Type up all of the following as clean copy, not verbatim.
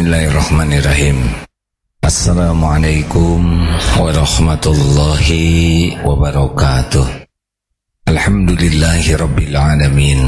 Bismillahirrahmanirrahim. Assalamualaikum warahmatullahi wabarakatuh. Alhamdulillahi rabbil alamin.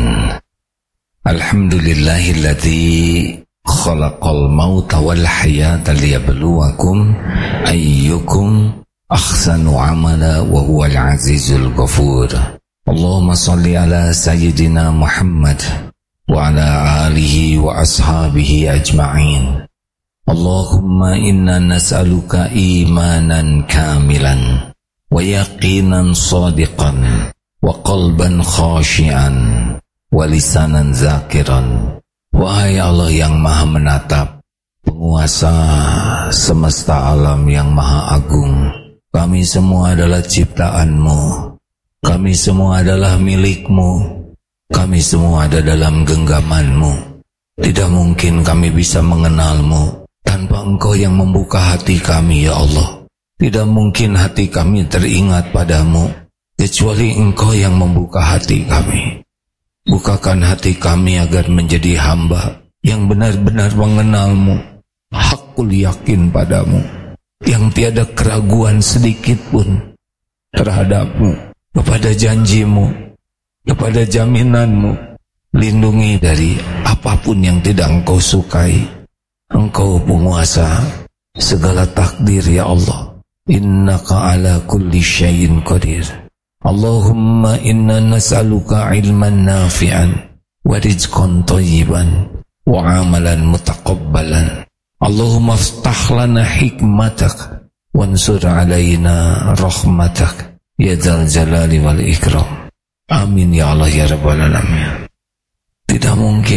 Alhamdulillahilladzi khalaqal mauta wal hayata liyabluwakum ayyukum ahsanu amala wa huwal azizul ghafur. Allahumma salli ala sayyidina Muhammad wa ala alihi wa ashabihi ajma'in. Allahumma inna nas'aluka imanan kamilan wa yaqinan sadiqan wa qalban khashian wa lisanan zakiran. Wahai Allah yang maha menatap, penguasa semesta alam yang maha agung, kami semua adalah ciptaan-Mu, kami semua adalah milik-Mu, kami semua ada dalam genggaman-Mu. Tidak mungkin kami bisa mengenal-Mu tanpa Engkau yang membuka hati kami, ya Allah. Tidak mungkin hati kami teringat padamu kecuali Engkau yang membuka hati kami. Bukakan hati kami agar menjadi hamba yang benar-benar mengenal-Mu, hakul yakin padamu, yang tiada keraguan sedikit pun terhadap-Mu, kepada janji-Mu, kepada jaminan-Mu. Lindungi dari apapun yang tidak Engkau sukai. Engkau penguasa segala takdir, ya Allah. Innaka ala kulli syai'in qadir. Allahumma inna nas'aluka ilman nafi'an wa rizqan thayyiban wa amalan mutaqabbalan. Allahumma aftah lana hikmatak wansur alaina rahmatak ya dzal jalali wal ikram. Amin ya Allah ya rabbal alamin. Tidak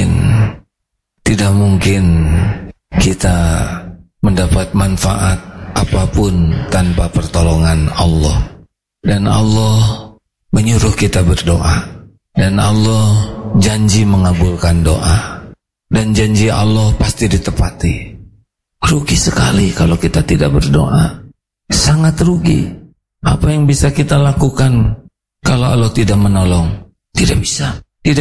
mungkin kita mendapat manfaat apapun tanpa pertolongan Allah. Dan Allah menyuruh kita berdoa, dan Allah janji mengabulkan doa, dan janji Allah pasti ditepati. Rugi sekali kalau kita tidak berdoa, sangat rugi. Apa yang bisa kita lakukan kalau Allah tidak menolong? Tidak bisa.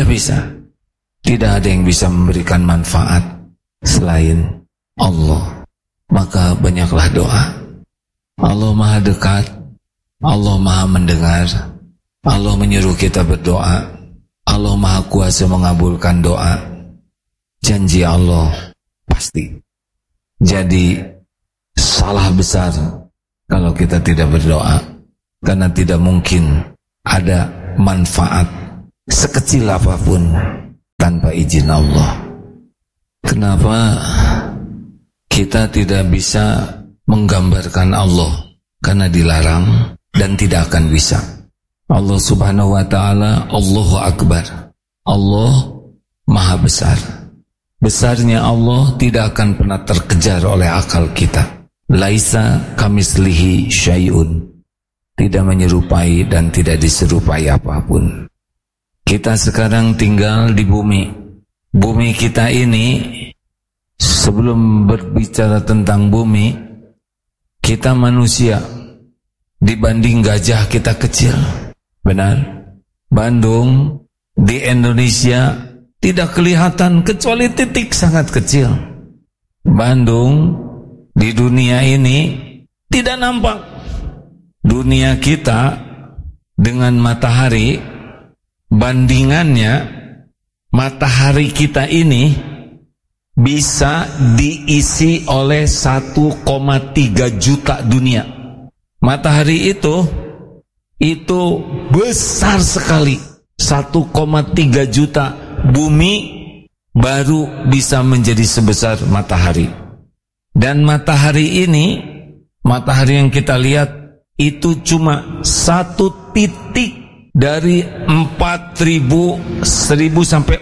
Tidak ada yang bisa memberikan manfaat selain Allah. Maka banyaklah doa. Allah maha dekat, Allah maha mendengar, Allah menyuruh kita berdoa, Allah maha kuasa mengabulkan doa. Janji Allah pasti. Jadi salah besar kalau kita tidak berdoa, karena tidak mungkin ada manfaat sekecil apapun tanpa izin Allah. Kenapa kita tidak bisa menggambarkan Allah? Karena dilarang dan tidak akan bisa. Allah subhanahu wa ta'ala, Allahu Akbar. Allah maha besar. Besarnya Allah tidak akan pernah terkejar oleh akal kita. Laisa kamislihi syai'un. Tidak menyerupai dan tidak diserupai apapun. Kita sekarang tinggal di bumi. Bumi kita ini, sebelum berbicara tentang bumi, kita manusia. Dibanding gajah kita kecil. Benar? Bandung di Indonesia tidak kelihatan kecuali titik sangat kecil. Bandung di dunia ini tidak nampak. Dunia kita dengan matahari, bandingannya matahari kita ini bisa diisi oleh 1,3 juta dunia. Matahari itu besar sekali. 1,3 juta bumi baru bisa menjadi sebesar matahari. Dan matahari ini, matahari yang kita lihat itu cuma satu titik dari 1000 sampai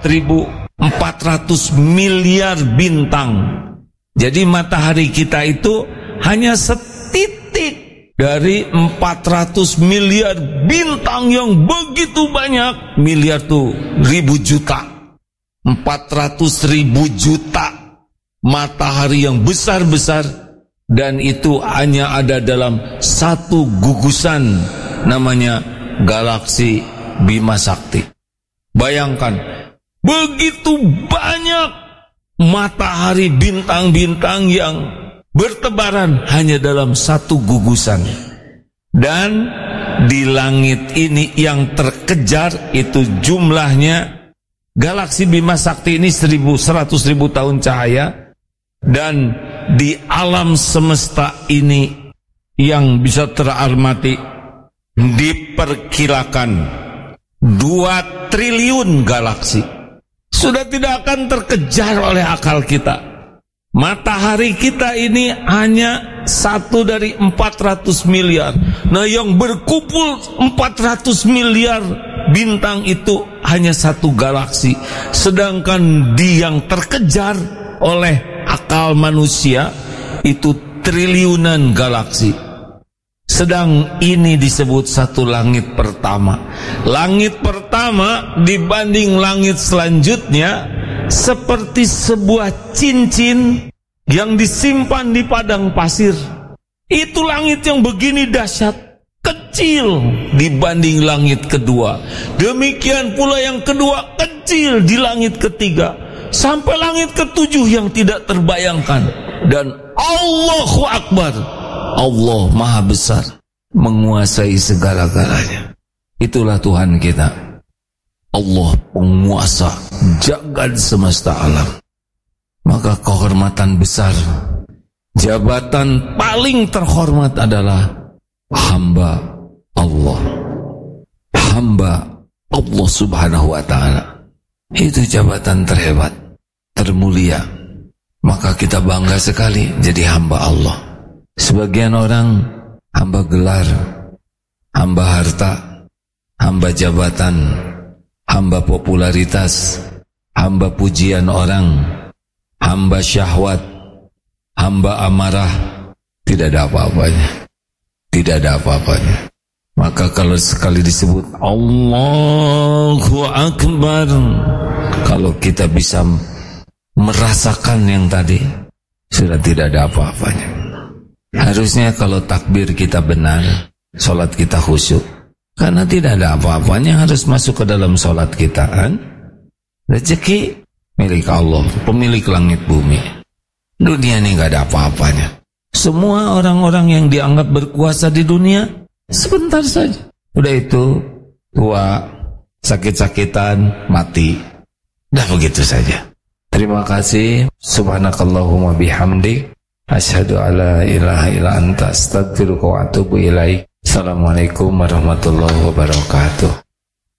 4.400 miliar bintang. Jadi matahari kita itu hanya setitik dari 400 miliar bintang yang begitu banyak. Miliar tuh ribu juta, 400.000 juta matahari yang besar-besar. Dan itu hanya ada dalam satu gugusan, namanya galaksi Bima Sakti. Bayangkan, begitu banyak matahari, bintang-bintang yang bertebaran hanya dalam satu gugusan. Dan di langit ini yang terkejar itu jumlahnya, galaksi Bima Sakti ini 100.000 tahun cahaya. Dan di alam semesta ini yang bisa teramati diperkirakan 2 triliun galaksi. Sudah tidak akan terkejar oleh akal kita. Matahari kita ini hanya 1 dari 400 miliar. Nah, yang berkumpul 400 miliar bintang itu hanya 1 galaksi. Sedangkan yang terkejar oleh akal manusia itu triliunan galaksi. Sedang ini disebut satu langit pertama. Langit pertama dibanding langit selanjutnya seperti sebuah cincin yang disimpan di padang pasir. Itu langit yang begini dahsyat, kecil dibanding langit kedua. Demikian pula yang kedua, kecil di langit ketiga, sampai langit ketujuh yang tidak terbayangkan. Dan Allahu Akbar, Allah Maha Besar, menguasai segala-galanya. Itulah Tuhan kita, Allah penguasa jagat semesta alam. Maka kehormatan besar, jabatan paling terhormat adalah hamba Allah. Hamba Allah Subhanahu wa ta'ala. Itu jabatan terhebat, termulia. Maka kita bangga sekali jadi hamba Allah. Sebagian orang hamba gelar, hamba harta, hamba jabatan, hamba popularitas, hamba pujian orang, hamba syahwat, hamba amarah. Tidak ada apa-apanya. Tidak ada apa-apanya. Maka kalau sekali disebut Allahu Akbar, kalau kita bisa merasakan yang tadi, sudah tidak ada apa-apanya. Harusnya kalau takbir kita benar, sholat kita khusyuk. Karena tidak ada apa-apanya harus masuk ke dalam sholat kita, kan? Rezeki milik Allah, pemilik langit bumi. Dunia ini gak ada apa-apanya. Semua orang-orang yang dianggap berkuasa di dunia sebentar saja. Udah itu tua, sakit-sakitan, mati. Dah begitu saja. Terima kasih. Subhanakallahumma bihamdik, asyhadu alla ilaha illa anta, astaghfiruka wa atubu ilaik. Assalamualaikum warahmatullahi wabarakatuh.